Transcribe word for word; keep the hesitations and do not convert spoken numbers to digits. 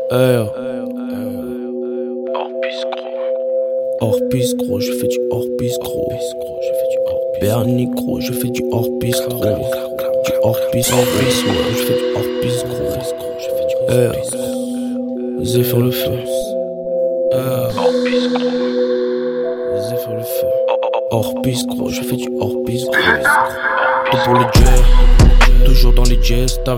Hey, oh. Hors piste gros. Hors piste gros, je fais du hors piste gros. Bernie gros, je fais du hors piste gros. Du hors piste, hors piste, ouais, je fais du hors piste gros. Hey, oh. Zéphyr le feu. Hors piste gros. Zéphyr le feu. Oh, oh, oh. Hors piste gros, je fais du hors piste gros. Tout pour les jets, toujours dans les jets.